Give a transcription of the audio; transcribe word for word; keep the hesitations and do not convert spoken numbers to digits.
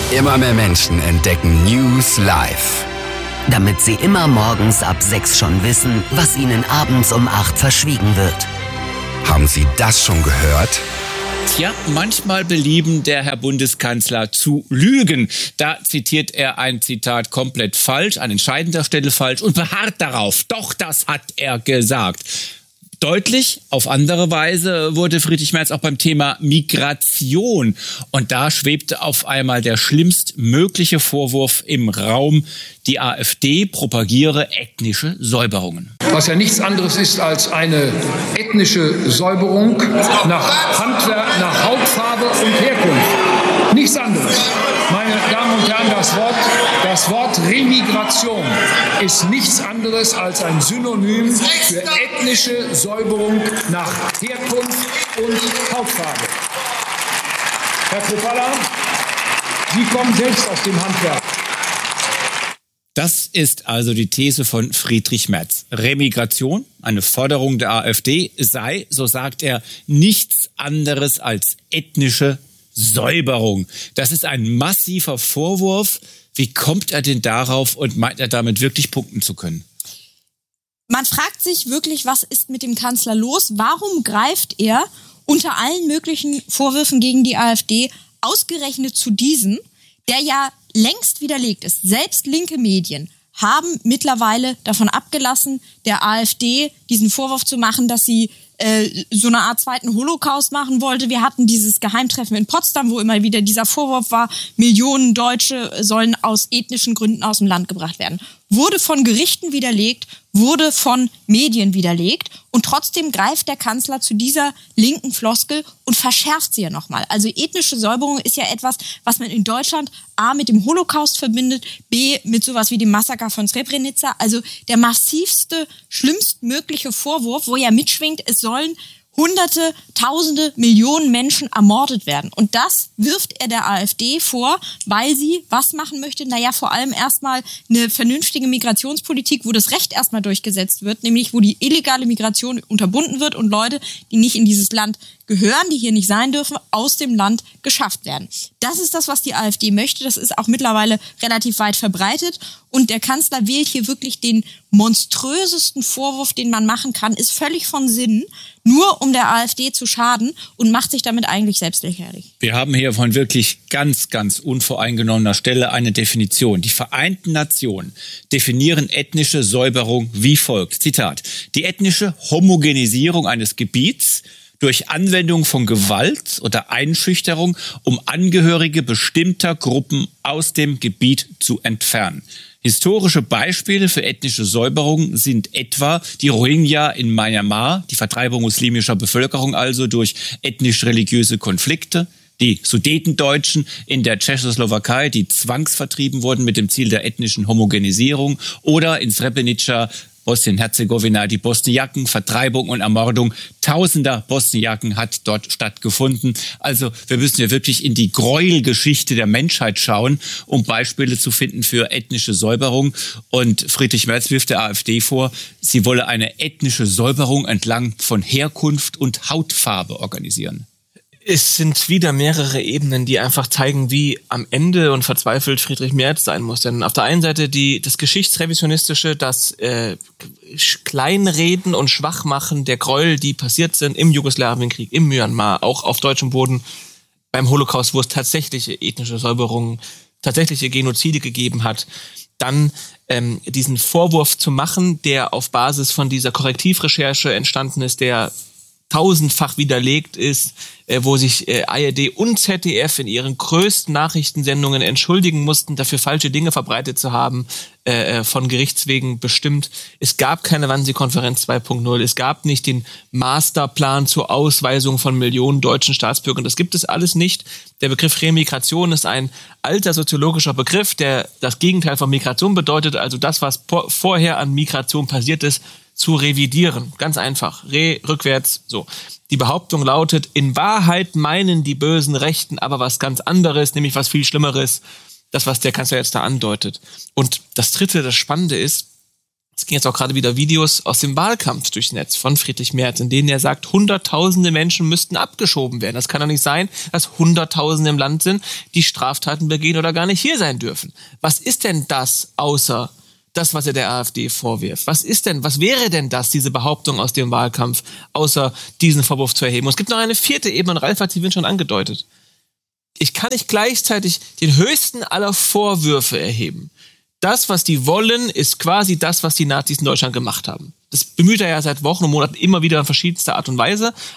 Immer mehr Menschen entdecken News live. Damit sie immer morgens ab sechs schon wissen, was ihnen abends um acht verschwiegen wird. Haben Sie das schon gehört? Tja, manchmal belieben der Herr Bundeskanzler zu lügen. Da zitiert er ein Zitat komplett falsch, an entscheidender Stelle falsch und beharrt darauf. Doch, das hat er gesagt. Deutlich, auf andere Weise wurde Friedrich Merz auch beim Thema Migration. Und da schwebte auf einmal der schlimmstmögliche Vorwurf im Raum, die AfD propagiere ethnische Säuberungen. Was ja nichts anderes ist als eine ethnische Säuberung nach Handwerk, nach Hautfarbe und Herkunft. Nichts anderes. Meine Damen und Herren, das Wort, das Wort Remigration ist nichts anderes als ein Synonym für ethnische Säuberung nach Herkunft und Hautfarbe. Herr Kropalla, Sie kommen selbst aus dem Handwerk. Das ist also die These von Friedrich Merz. Remigration, eine Forderung der AfD, sei, so sagt er, nichts anderes als ethnische Säuberung. Das ist ein massiver Vorwurf. Wie kommt er denn darauf und meint er damit wirklich punkten zu können? Man fragt sich wirklich, was ist mit dem Kanzler los? Warum greift er unter allen möglichen Vorwürfen gegen die AfD ausgerechnet zu diesem, der ja längst widerlegt ist? Selbst linke Medien haben mittlerweile davon abgelassen, der AfD diesen Vorwurf zu machen, dass sie äh, so eine Art zweiten Holocaust machen wollte. Wir hatten dieses Geheimtreffen in Potsdam, wo immer wieder dieser Vorwurf war, Millionen Deutsche sollen aus ethnischen Gründen aus dem Land gebracht werden. Wurde von Gerichten widerlegt, wurde von Medien widerlegt und trotzdem greift der Kanzler zu dieser linken Floskel und verschärft sie ja nochmal. Also ethnische Säuberung ist ja etwas, was man in Deutschland A mit dem Holocaust verbindet, B mit sowas wie dem Massaker von Srebrenica. Also der massivste, schlimmstmögliche Vorwurf, wo ja mitschwingt, es sollen Hunderte, Tausende, Millionen Menschen ermordet werden. Und das wirft er der AfD vor, weil sie was machen möchte? Naja, vor allem erstmal eine vernünftige Migrationspolitik, wo das Recht erstmal durchgesetzt wird, nämlich wo die illegale Migration unterbunden wird und Leute, die nicht in dieses Land gehören, die hier nicht sein dürfen, aus dem Land geschafft werden. Das ist das, was die AfD möchte. Das ist auch mittlerweile relativ weit verbreitet. Und der Kanzler wählt hier wirklich den monströsesten Vorwurf, den man machen kann, ist völlig von Sinn, nur um der AfD zu schaden und macht sich damit eigentlich selbst lächerlich. Wir haben hier von wirklich ganz, ganz unvoreingenommener Stelle eine Definition. Die Vereinten Nationen definieren ethnische Säuberung wie folgt. Zitat: Die ethnische Homogenisierung eines Gebiets durch Anwendung von Gewalt oder Einschüchterung, um Angehörige bestimmter Gruppen aus dem Gebiet zu entfernen. Historische Beispiele für ethnische Säuberung sind etwa die Rohingya in Myanmar, die Vertreibung muslimischer Bevölkerung also durch ethnisch-religiöse Konflikte, die Sudetendeutschen in der Tschechoslowakei, die zwangsvertrieben wurden mit dem Ziel der ethnischen Homogenisierung, oder in Srebrenica, Bosnien-Herzegowina, die Bosniaken, Vertreibung und Ermordung tausender Bosniaken hat dort stattgefunden. Also wir müssen ja wirklich in die Gräuelgeschichte der Menschheit schauen, um Beispiele zu finden für ethnische Säuberung. Und Friedrich Merz wirft der AfD vor, sie wolle eine ethnische Säuberung entlang von Herkunft und Hautfarbe organisieren. Es sind wieder mehrere Ebenen, die einfach zeigen, wie am Ende und verzweifelt Friedrich Merz sein muss. Denn auf der einen Seite die das Geschichtsrevisionistische, das äh, Kleinreden und Schwachmachen der Gräuel, die passiert sind im Jugoslawienkrieg, im Myanmar, auch auf deutschem Boden beim Holocaust, wo es tatsächliche ethnische Säuberungen, tatsächliche Genozide gegeben hat. Dann ähm, diesen Vorwurf zu machen, der auf Basis von dieser Korrektivrecherche entstanden ist, der tausendfach widerlegt ist, äh, wo sich äh, A R D und Z D F in ihren größten Nachrichtensendungen entschuldigen mussten, dafür falsche Dinge verbreitet zu haben, äh, von Gerichtswegen bestimmt. Es gab keine Wannsee-Konferenz zwei Punkt null, es gab nicht den Masterplan zur Ausweisung von Millionen deutschen Staatsbürgern. Das gibt es alles nicht. Der Begriff Remigration ist ein alter soziologischer Begriff, der das Gegenteil von Migration bedeutet, also das, was por- vorher an Migration passiert ist, zu revidieren. Ganz einfach. Re, rückwärts, so. Die Behauptung lautet, in Wahrheit meinen die bösen Rechten aber was ganz anderes, nämlich was viel Schlimmeres, das, was der Kanzler jetzt da andeutet. Und das Dritte, das Spannende ist, Es ging jetzt auch gerade wieder Videos aus dem Wahlkampf durchs Netz von Friedrich Merz, in denen er sagt, hunderttausende Menschen müssten abgeschoben werden. Das kann doch nicht sein, dass hunderttausende im Land sind, die Straftaten begehen oder gar nicht hier sein dürfen. Was ist denn das außer das, was er der AfD vorwirft? Was ist denn, was wäre denn das, diese Behauptung aus dem Wahlkampf, außer diesen Vorwurf zu erheben? Und es gibt noch eine vierte Ebene, und Ralf hat sie schon angedeutet. Ich kann nicht gleichzeitig den höchsten aller Vorwürfe erheben. Das, was die wollen, ist quasi das, was die Nazis in Deutschland gemacht haben. Das bemüht er ja seit Wochen und Monaten immer wieder in verschiedenster Art und Weise.